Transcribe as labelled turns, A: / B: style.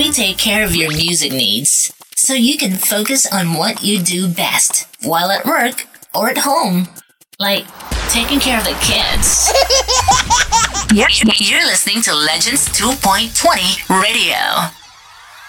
A: we take care of your music needs so you can focus on what you do best while at work or at home, like taking care of the kids. You're listening to Legends 2.20 Radio.